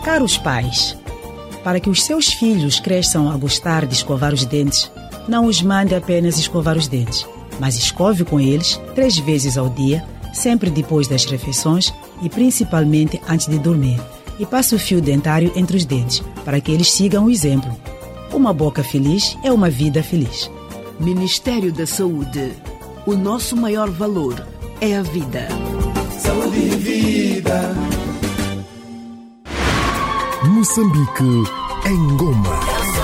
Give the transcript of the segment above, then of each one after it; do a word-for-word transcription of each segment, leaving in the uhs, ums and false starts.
Caros pais, para que os seus filhos cresçam a gostar de escovar os dentes, não os mande apenas escovar os dentes, mas escove com eles três vezes ao dia, sempre depois das refeições e principalmente antes de dormir. E passe o fio dentário entre os dentes, para que eles sigam o exemplo. Uma boca feliz é uma vida feliz. Ministério da Saúde. O nosso maior valor é a vida. Saúde e vida. Moçambique em Goma.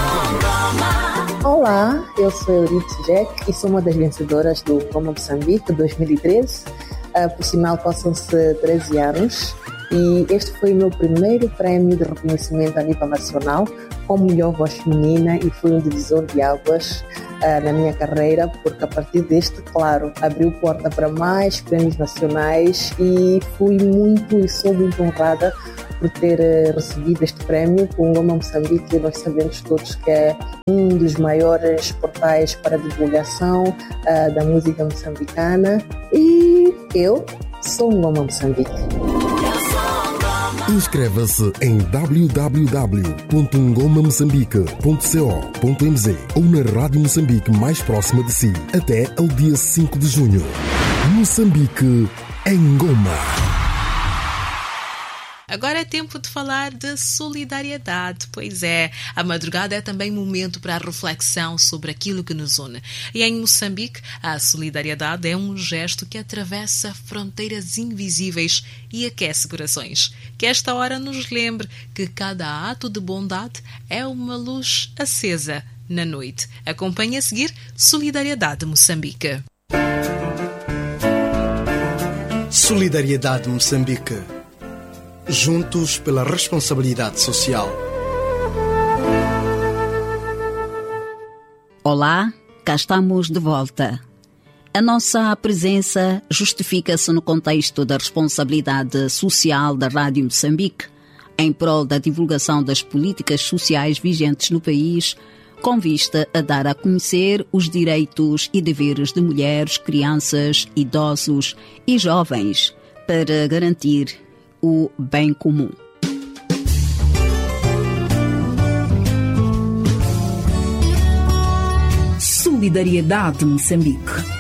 Olá, eu sou Euridice Jack e sou uma das vencedoras do Goma Moçambique dois mil e treze. Uh, por sinal, passam-se treze anos e este foi o meu primeiro prémio de reconhecimento a nível nacional como melhor voz feminina e foi um divisor de águas uh, na minha carreira, porque a partir deste, claro, abriu porta para mais prémios nacionais e fui muito e sou muito honrada por ter uh, recebido este prémio com o Goma Moçambique. Nós sabemos todos que é um dos maiores portais para a divulgação uh, da música moçambicana e eu sou um Goma Moçambique. Inscreva-se em w w w ponto ngoma moçambique ponto co ponto m z ou na Rádio Moçambique mais próxima de si até ao dia cinco de junho. Moçambique em Goma. Agora é tempo de falar de solidariedade. Pois é, a madrugada é também momento para a reflexão sobre aquilo que nos une. E em Moçambique, a solidariedade é um gesto que atravessa fronteiras invisíveis e aquece corações. Que esta hora nos lembre que cada ato de bondade é uma luz acesa na noite. Acompanhe a seguir Solidariedade Moçambique. Solidariedade Moçambique. Juntos pela responsabilidade social. Olá, cá estamos de volta. A nossa presença justifica-se no contexto da responsabilidade social da Rádio Moçambique, em prol da divulgação das políticas sociais vigentes no país, com vista a dar a conhecer os direitos e deveres de mulheres, crianças, idosos e jovens, para garantir o bem comum. Solidariedade Moçambique.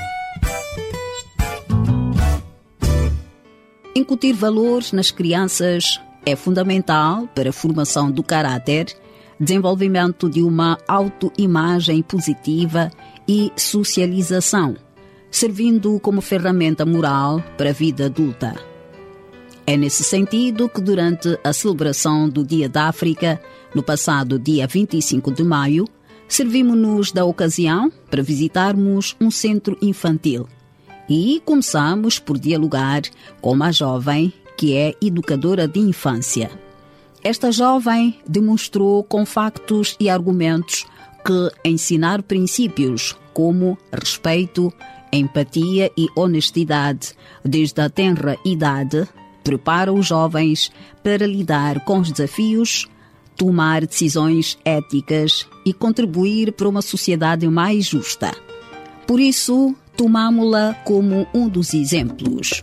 Incutir valores nas crianças é fundamental para a formação do caráter, desenvolvimento de uma autoimagem positiva e socialização, servindo como ferramenta moral para a vida adulta. É nesse sentido que, durante a celebração do Dia da África, no passado dia vinte e cinco de maio, servimos-nos da ocasião para visitarmos um centro infantil e começamos por dialogar com uma jovem que é educadora de infância. Esta jovem demonstrou com factos e argumentos que ensinar princípios como respeito, empatia e honestidade desde a tenra idade prepara os jovens para lidar com os desafios, tomar decisões éticas e contribuir para uma sociedade mais justa. Por isso, tomamo-la como um dos exemplos.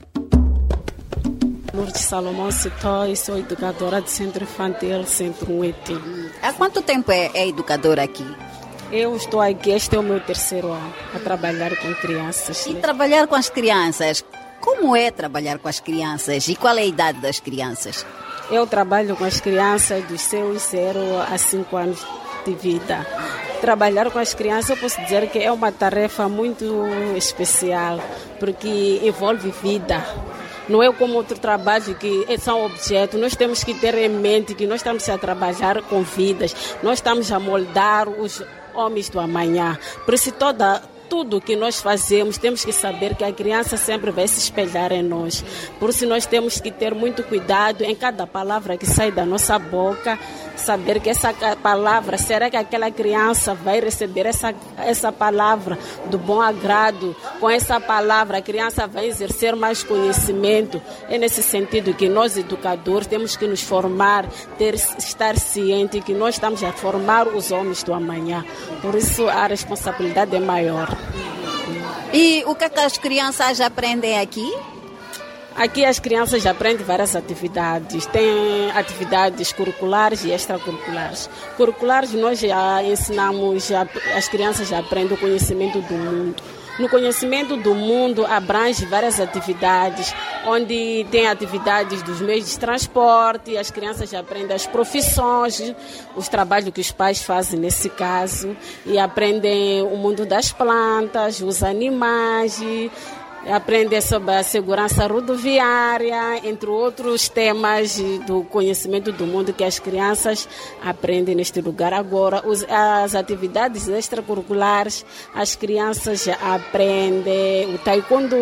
Lourdes Salomão Citó e sou educadora de Centro Infantil Centro Ueti. Há quanto tempo é, é educadora aqui? Eu estou aqui, este é o meu terceiro ano, a trabalhar com crianças. E trabalhar com as crianças? Como é trabalhar com as crianças e qual é a idade das crianças? Eu trabalho com as crianças dos seus zero a cinco anos de vida. Trabalhar com as crianças, eu posso dizer que é uma tarefa muito especial, porque envolve vida. Não é como outro trabalho que são objetos. Nós temos que ter em mente que nós estamos a trabalhar com vidas. Nós estamos a moldar os homens do amanhã. Por isso toda... Tudo que nós fazemos, temos que saber que a criança sempre vai se espelhar em nós. Por isso nós temos que ter muito cuidado em cada palavra que sai da nossa boca, saber que essa palavra, será que aquela criança vai receber essa, essa palavra do bom agrado? Com essa palavra a criança vai exercer mais conhecimento. É nesse sentido que nós educadores temos que nos formar, ter, estar ciente que nós estamos a formar os homens do amanhã. Por isso a responsabilidade é maior. E o que, é que as crianças aprendem aqui? Aqui as crianças aprendem várias atividades. Tem atividades curriculares e extracurriculares. Curriculares nós já ensinamos, já, as crianças já aprendem o conhecimento do mundo. No conhecimento do mundo abrange várias atividades, onde tem atividades dos meios de transporte, as crianças já aprendem as profissões, os trabalhos que os pais fazem nesse caso, e aprendem o mundo das plantas, os animais, aprendem sobre a segurança rodoviária, entre outros temas do conhecimento do mundo que as crianças aprendem neste lugar. Agora, os, as atividades extracurriculares, as crianças já aprendem o taekwondo,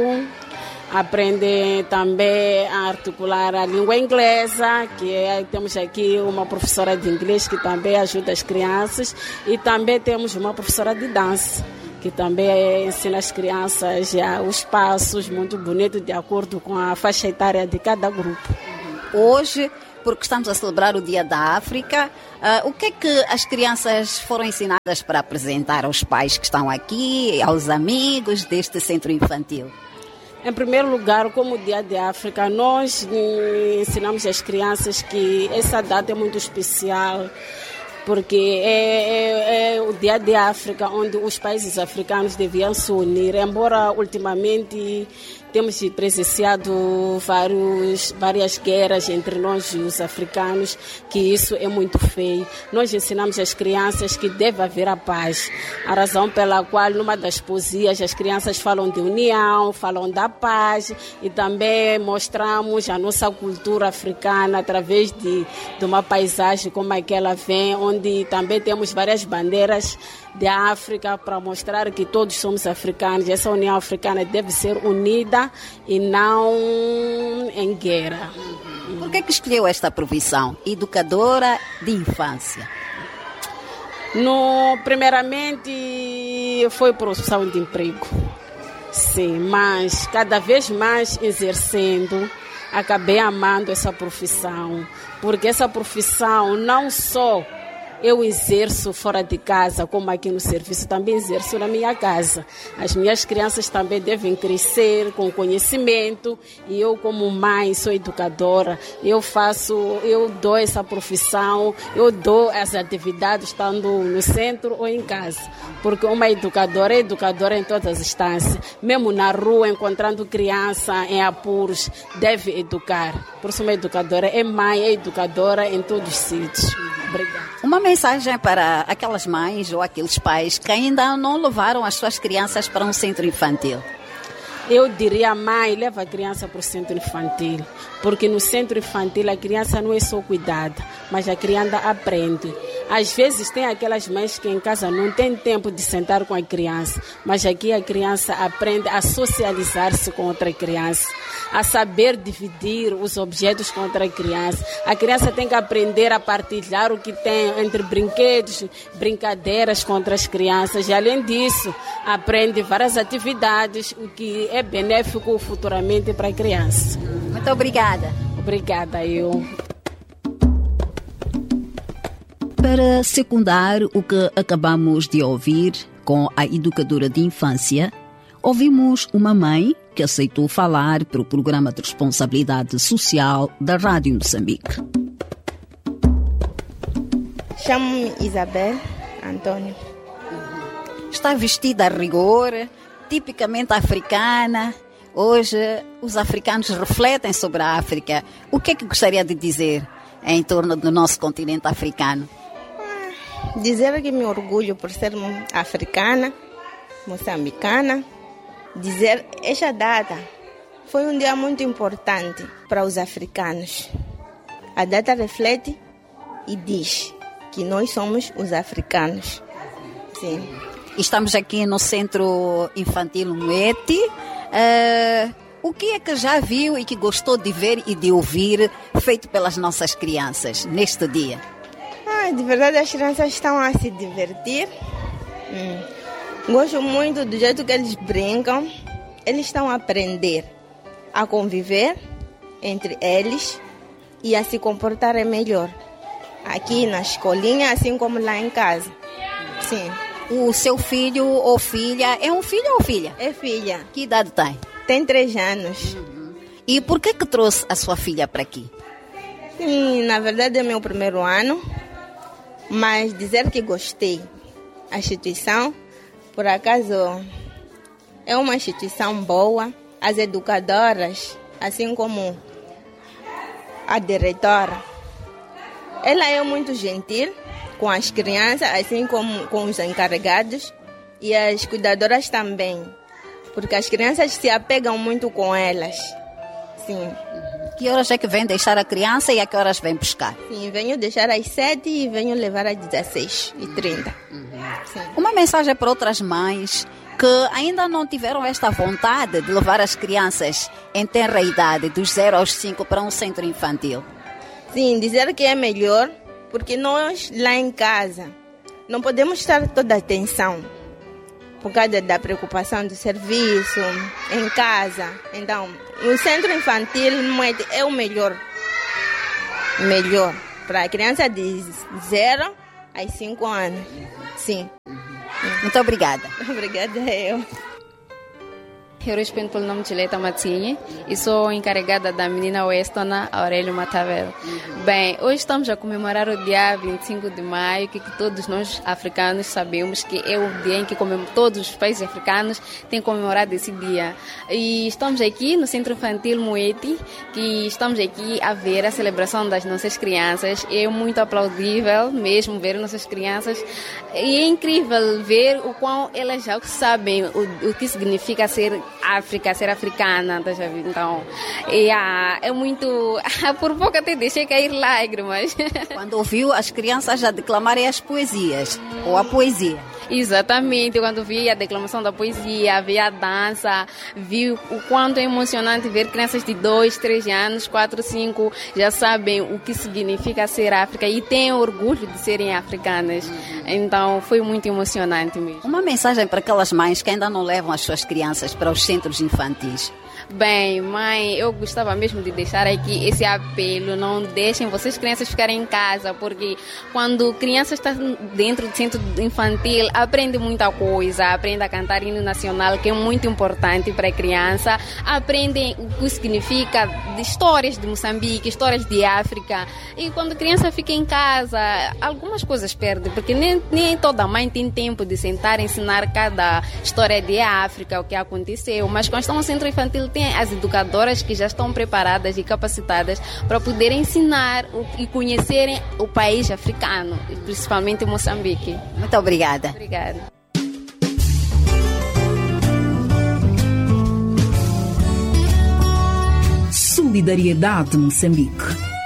aprendem também a articular a língua inglesa, que é, temos aqui uma professora de inglês que também ajuda as crianças, e também temos uma professora de dança, que também ensina as crianças já os passos muito bonitos de acordo com a faixa etária de cada grupo. Hoje, porque estamos a celebrar o Dia da África, uh, o que é que as crianças foram ensinadas para apresentar aos pais que estão aqui, aos amigos deste centro infantil? Em primeiro lugar, como o Dia da África, nós ensinamos às crianças que essa data é muito especial, porque é, é, é o Dia da África, onde os países africanos deviam se unir, embora ultimamente temos presenciado vários, várias guerras entre nós e os africanos, que isso é muito feio. Nós ensinamos às crianças que deve haver a paz, a razão pela qual numa das poesias as crianças falam de união, falam da paz, e também mostramos a nossa cultura africana através de, de uma paisagem como aquela vem, onde também temos várias bandeiras da África para mostrar que todos somos africanos. Essa União Africana deve ser unida e não em guerra. Por que é que escolheu esta profissão, educadora de infância? No, primeiramente foi por opção de emprego, sim, mas cada vez mais exercendo, acabei amando essa profissão, porque essa profissão não só eu exerço fora de casa, como aqui no serviço, também exerço na minha casa. As minhas crianças também devem crescer com conhecimento, e eu, como mãe, sou educadora, eu faço, eu dou essa profissão, eu dou as atividades estando no centro ou em casa, porque uma educadora é educadora em todas as instâncias, mesmo na rua, encontrando criança em apuros, deve educar. Por isso, uma educadora é mãe, é educadora em todos os sítios. Obrigada. Uma mensagem para aquelas mães ou aqueles pais que ainda não levaram as suas crianças para um centro infantil. Eu diria, mãe, leva a criança para o centro infantil, porque no centro infantil a criança não é só cuidada, mas a criança aprende. Às vezes tem aquelas mães que em casa não tem tempo de sentar com a criança, mas aqui a criança aprende a socializar-se com outra criança, a saber dividir os objetos com outra criança. A criança tem que aprender a partilhar o que tem entre brinquedos, brincadeiras com outras crianças, e além disso, aprende várias atividades, o que é benéfico futuramente para a criança. Muito obrigada. Obrigada, eu. Para secundar o que acabamos de ouvir com a educadora de infância, ouvimos uma mãe que aceitou falar para o Programa de Responsabilidade Social da Rádio Moçambique. Chamo-me Isabel Antônio. Está vestida a rigor, tipicamente africana. Hoje os africanos refletem sobre a África. O que é que gostaria de dizer em torno do nosso continente africano? Dizer que me orgulho por ser africana, moçambicana. Dizer esta data foi um dia muito importante para os africanos. A data reflete e diz que nós somos os africanos. Sim. Estamos aqui no Centro Infantil Moete. Uh, o que é que já viu e que gostou de ver e de ouvir feito pelas nossas crianças neste dia? Ah, de verdade, as crianças estão a se divertir. Hum. Gosto muito do jeito que eles brincam. Eles estão a aprender a conviver entre eles e a se comportarem melhor. Aqui na escolinha, assim como lá em casa. Sim. O seu filho ou filha, é um filho ou filha? É filha. Que idade tem? Tem três anos. Uhum. E por que que trouxe a sua filha para aqui? Sim, na verdade é meu primeiro ano, mas dizer que gostei. A instituição, por acaso, é uma instituição boa. As educadoras, assim como a diretora, ela é muito gentil com as crianças, assim como com os encarregados, e as cuidadoras também, porque as crianças se apegam muito com elas. Sim. Que horas é que vem deixar a criança e a que horas vem buscar? Sim, venho deixar às sete e venho levar às dezesseis e trinta. Uhum. Uma mensagem para outras mães que ainda não tiveram esta vontade de levar as crianças em tenra idade, dos zero aos cinco, para um centro infantil. Sim, dizer que é melhor, porque nós lá em casa não podemos estar toda a atenção por causa da preocupação do serviço, em casa. Então, o centro infantil é o melhor, melhor para a criança de zero a cinco anos. Sim. Muito obrigada. Obrigada eu. Eu respondo pelo nome de Leta Matinha e sou encarregada da menina Westona Aurélio Matavel. Bem, hoje estamos a comemorar o dia vinte e cinco de maio, que, que todos nós africanos sabemos que é o dia em que todos os países africanos têm comemorado esse dia. E estamos aqui no Centro Infantil Moeti, que estamos aqui a ver a celebração das nossas crianças. É muito aplaudível mesmo ver nossas crianças. E é incrível ver o quão elas já sabem o, o que significa ser África, ser africana, tá vendo? Então, é, é muito... Por pouco até deixei cair lágrimas. Quando ouviu as crianças já declamarem as poesias, ou a poesia. Exatamente, quando vi a declamação da poesia, vi a dança, vi o quanto é emocionante ver crianças de dois, três anos, quatro, cinco, já sabem o que significa ser África e têm orgulho de serem africanas. Então, foi muito emocionante mesmo. Uma mensagem para aquelas mães que ainda não levam as suas crianças para os centros infantis. Bem, mãe, eu gostava mesmo de deixar aqui esse apelo, não deixem vocês crianças ficarem em casa, porque quando criança está dentro do centro infantil, aprende muita coisa, aprende a cantar hino nacional, que é muito importante para a criança, aprende o que significa de histórias de Moçambique, histórias de África, e quando a criança fica em casa, algumas coisas perde, porque nem, nem toda mãe tem tempo de sentar e ensinar cada história de África, o que aconteceu, mas quando estão no centro infantil, tem as educadoras que já estão preparadas e capacitadas para poderem ensinar e conhecerem o país africano, principalmente Moçambique. Muito obrigada. Obrigada. Solidariedade Moçambique.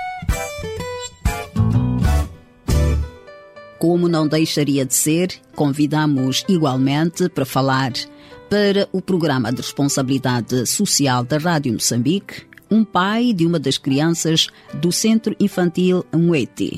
Como não deixaria de ser, convidamos igualmente para falar para o Programa de Responsabilidade Social da Rádio Moçambique, um pai de uma das crianças do Centro Infantil Moeti.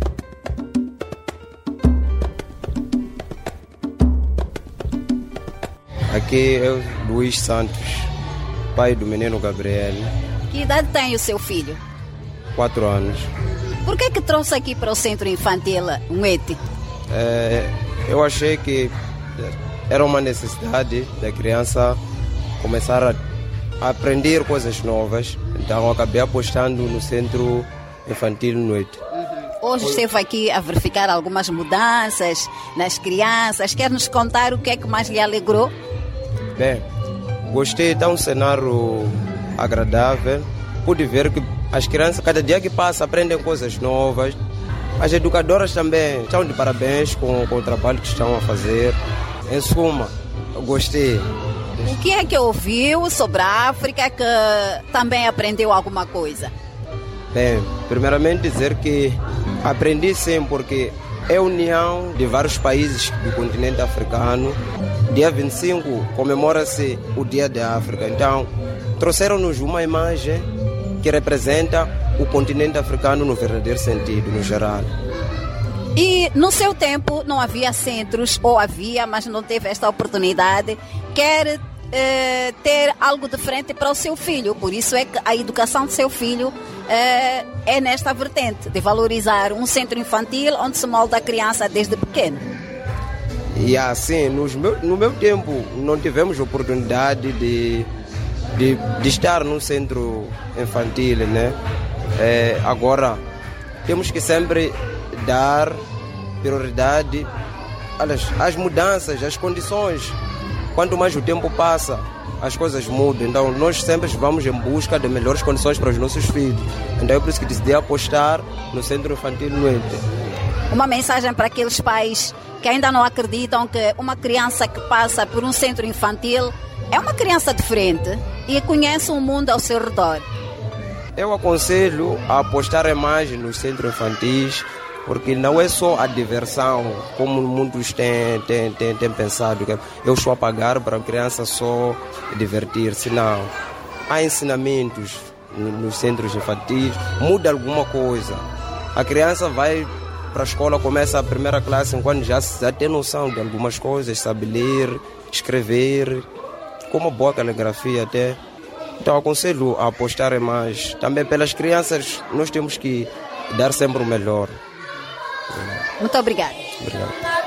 Aqui é o Luís Santos, pai do menino Gabriel. Que idade tem o seu filho? Quatro anos. Por que que trouxe aqui para o Centro Infantil Moeti? É, eu achei que era uma necessidade da criança começar a aprender coisas novas, então acabei apostando no Centro Infantil Moeti. Uhum. Hoje esteve aqui a verificar algumas mudanças nas crianças. Quer nos contar o que é que mais lhe alegrou? Bem, gostei de um cenário agradável. Pude ver que as crianças, cada dia que passa, aprendem coisas novas. As educadoras também estão de parabéns com, com o trabalho que estão a fazer. Em suma, eu gostei. O que é que ouviu sobre a África que também aprendeu alguma coisa? Bem, primeiramente dizer que aprendi sim, porque é a união de vários países do continente africano. Dia vinte e cinco comemora-se o Dia da África. Então, trouxeram-nos uma imagem que representa o continente africano no verdadeiro sentido, no geral. E no seu tempo não havia centros, ou havia, mas não teve esta oportunidade. Quer eh, ter algo diferente para o seu filho. Por isso é que a educação do seu filho eh, é nesta vertente, de valorizar um centro infantil onde se molda a criança desde pequeno. E assim, nos meu, no meu tempo, não tivemos oportunidade de de, de estar no centro infantil, né? É, agora, temos que sempre dar prioridade às, às mudanças, às condições. Quanto mais o tempo passa, as coisas mudam. Então, nós sempre vamos em busca de melhores condições para os nossos filhos. Então, é por isso que decidi apostar no centro infantil no Ente. Uma mensagem para aqueles pais que ainda não acreditam que uma criança que passa por um centro infantil é uma criança diferente e conhece o mundo ao seu redor. Eu aconselho a apostar mais nos centros infantis, porque não é só a diversão, como muitos têm, têm, têm, têm pensado, que eu estou a pagar para a criança só divertir-se. Não. Há ensinamentos nos centros infantis, muda alguma coisa. A criança vai para a escola, começa a primeira classe, enquanto já, já tem noção de algumas coisas, sabe ler, escrever, com uma boa caligrafia até. Então aconselho a apostar mais. Também pelas crianças nós temos que dar sempre o melhor. Muito obrigada. Obrigado.